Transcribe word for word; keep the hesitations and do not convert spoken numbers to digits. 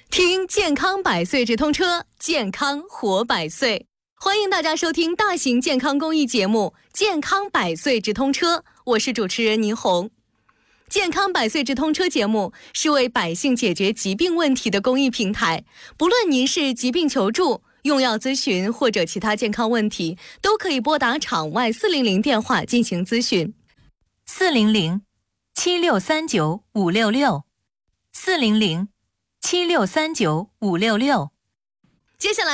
听健康百岁直通车，健康活百岁。欢迎大家收听大型健康公益节目《健康百岁直通车》，我是主持人倪红。健康百岁直通车节目是为百姓解决疾病问题的公益平台，不论您是疾病求助、用药咨询或者其他健康问题，都可以拨打场外四零零电话进行咨询。 四零零七六三九五六六，四零零七六三九五六六。 接下来